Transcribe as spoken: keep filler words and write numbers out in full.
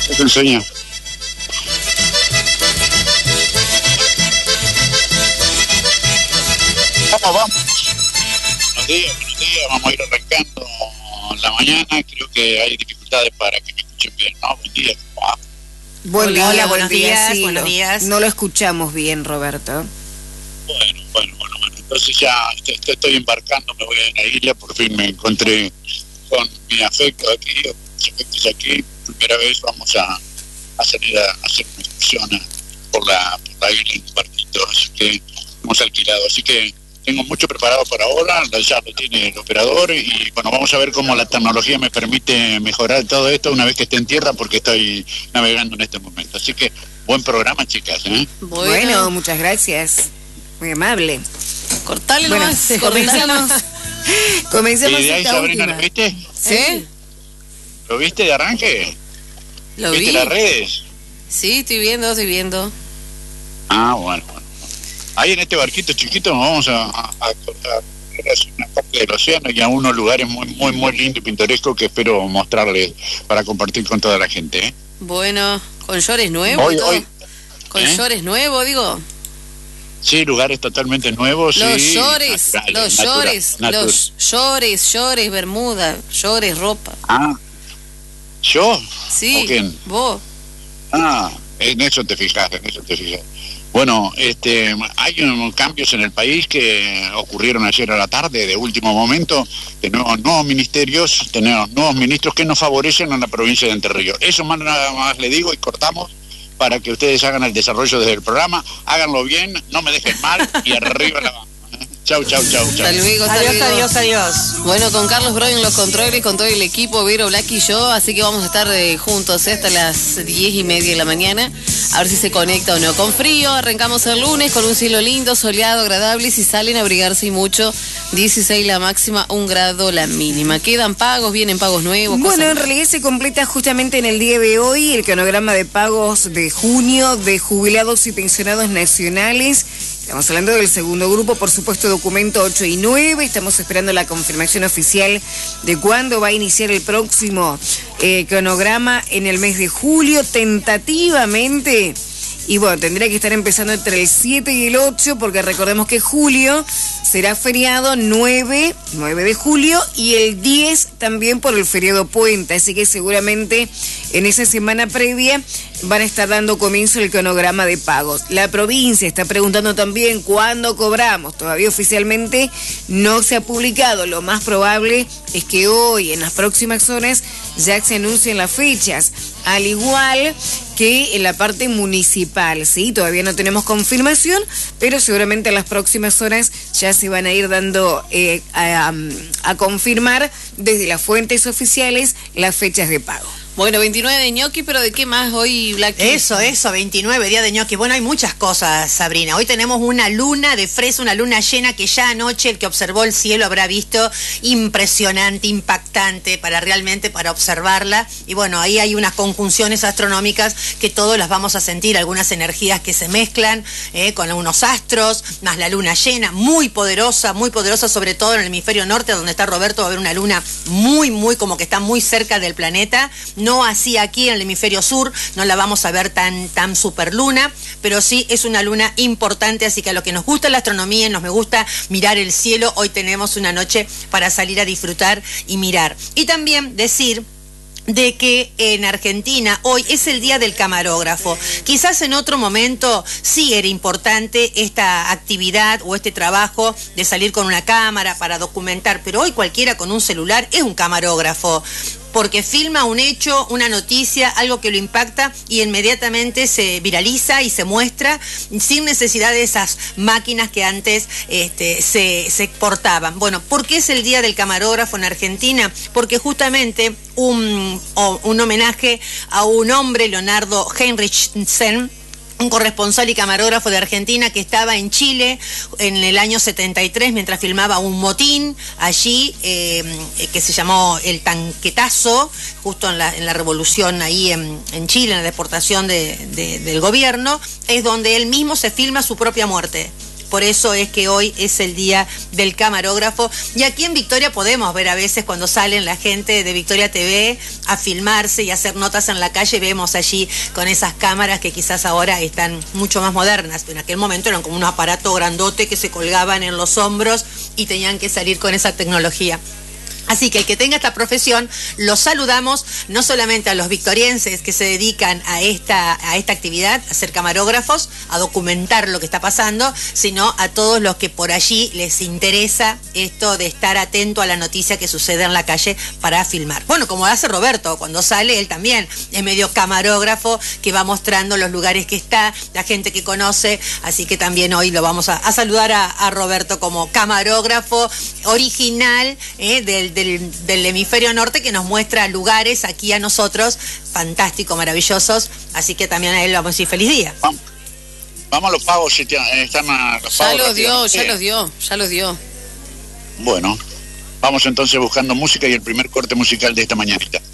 ¿Qué te enseña? ¿Cómo vamos? Buenos días, buenos días. Vamos a ir arrancando la mañana. Creo que hay dificultades para que me escuchen bien, ¿no? Buen día. ¿Cómo Buen hola, día, hola, buen buenos día, días, sí, buenos no, días. No lo escuchamos bien, Roberto. Bueno, bueno, bueno, bueno. Entonces ya estoy, estoy embarcando, me voy a ir a la isla. Por fin me encontré con mi afecto aquí, mis afectos aquí. Primera vez vamos a, a salir a, a hacer una excursión por la, por la isla en un barquito. Así que hemos alquilado. Así que tengo mucho preparado para ahora, ya lo tiene el operador y bueno, vamos a ver cómo la tecnología me permite mejorar todo esto una vez que esté en tierra porque estoy navegando en este momento. Así que buen programa, chicas, ¿eh? Bueno, bueno muchas gracias. Muy amable. Cortale bueno, nomás. Comencemos. Comencemos ¿Y de ahí, esta Sabrina, última. lo viste? ¿Sí? ¿Lo viste de arranque? ¿Lo ¿Viste vi? las redes? Sí, estoy viendo, estoy viendo. Ah, bueno, bueno. Ahí en este barquito chiquito vamos a, a, a, a hacer una parte del océano y a unos lugares muy, muy, muy lindos y pintorescos que espero mostrarles para compartir con toda la gente, ¿eh? Bueno, con llores nuevos Hoy, y todo. hoy, Con ¿eh? llores nuevos, digo. Sí, lugares totalmente nuevos. Los sí, llores, naturales, los natura- llores, natura- los llores, llores, bermuda, llores, ropa. Ah, ¿yo? Sí, ¿O quién? vos. Ah, en eso te fijas, en eso te fijas. Bueno, este, hay um, cambios en el país que ocurrieron ayer a la tarde, de último momento. Tenemos nuevos ministerios, tenemos nuevos ministros que nos favorecen a la provincia de Entre Ríos. Eso más nada más le digo y cortamos para que ustedes hagan el desarrollo desde el programa. Háganlo bien, no me dejen mal y arriba la vamos. Chau, chau, chau, chau. Hasta luego, hasta Adiós, luego. adiós, adiós. Bueno, con Carlos Bro en los controles, con todo el equipo, Vero, Black y yo, así que vamos a estar eh, juntos eh, hasta las diez y media de la mañana, a ver si se conecta o no. Con frío, arrancamos el lunes con un cielo lindo, soleado, agradable, y si salen a abrigarse y mucho, dieciséis la máxima, un grado la mínima. Quedan pagos, vienen pagos nuevos. Bueno, cosas en realidad se completa justamente en el día de hoy el cronograma de pagos de junio de jubilados y pensionados nacionales. Estamos hablando del segundo grupo, por supuesto, documento ocho y nueve. Estamos esperando la confirmación oficial de cuándo va a iniciar el próximo eh, cronograma en el mes de julio, tentativamente. Y bueno, tendría que estar empezando entre el siete y el ocho, porque recordemos que julio será feriado nueve, nueve de julio, y el diez también por el feriado puente. Así que seguramente en esa semana previa van a estar dando comienzo el cronograma de pagos. La provincia está preguntando también cuándo cobramos. Todavía oficialmente no se ha publicado. Lo más probable es que hoy, en las próximas horas, ya se anuncien las fechas. Al igual que en la parte municipal, ¿sí? Todavía no tenemos confirmación, pero seguramente en las próximas horas ya se van a ir dando eh, a, a confirmar desde las fuentes oficiales las fechas de pago. Bueno, veintinueve de ñoqui, pero ¿de qué más hoy, Black? Eso, eso, veintinueve, día de ñoqui. Bueno, hay muchas cosas, Sabrina. Hoy tenemos una luna de fresa, una luna llena que ya anoche el que observó el cielo habrá visto impresionante, impactante, para realmente para observarla. Y bueno, ahí hay unas conjunciones astronómicas que todos las vamos a sentir, algunas energías que se mezclan eh, con algunos astros, más la luna llena, muy poderosa, muy poderosa, sobre todo en el hemisferio norte, donde está Roberto, va a haber una luna muy, muy, como que está muy cerca del planeta. No así aquí en el hemisferio sur, no la vamos a ver tan, tan superluna, pero sí es una luna importante, así que a los que nos gusta la astronomía y nos me gusta mirar el cielo, hoy tenemos una noche para salir a disfrutar y mirar. Y también decir de que en Argentina hoy es el día del camarógrafo. Quizás en otro momento sí era importante esta actividad o este trabajo de salir con una cámara para documentar, pero hoy cualquiera con un celular es un camarógrafo, porque filma un hecho, una noticia, algo que lo impacta y inmediatamente se viraliza y se muestra sin necesidad de esas máquinas que antes este, se, se exportaban. Bueno, ¿por qué es el Día del Camarógrafo en Argentina? Porque justamente un, un homenaje a un hombre, Leonardo Heinrichsen, un corresponsal y camarógrafo de Argentina que estaba en Chile en el año setenta y tres mientras filmaba un motín allí eh, que se llamó el Tanquetazo, justo en la, en la revolución ahí en, en Chile, en la deportación de, de, del gobierno, es donde él mismo se filma su propia muerte. por eso es que hoy es el día del camarógrafo. Y aquí en Victoria podemos ver a veces cuando salen la gente de Victoria T V a filmarse y hacer notas en la calle, vemos allí con esas cámaras que quizás ahora están mucho más modernas. En aquel momento eran como un aparato grandote que se colgaban en los hombros y tenían que salir con esa tecnología. Así que el que tenga esta profesión, los saludamos, no solamente a los victorienses que se dedican a esta, a esta actividad, a ser camarógrafos, a documentar lo que está pasando, sino a todos los que por allí les interesa esto de estar atento a la noticia que sucede en la calle para filmar. Bueno, como hace Roberto, cuando sale él también es medio camarógrafo que va mostrando los lugares que está, la gente que conoce, así que también hoy lo vamos a, a saludar a, a Roberto como camarógrafo original eh, del Del, del hemisferio norte, que nos muestra lugares aquí a nosotros fantásticos, maravillosos, así que también a él le vamos a decir feliz día. Vamos, vamos a los pagos, si te, están a los ya pagos. Los dio, ya los dio, ya los dio. Bueno, vamos entonces buscando música y el primer corte musical de esta mañanita.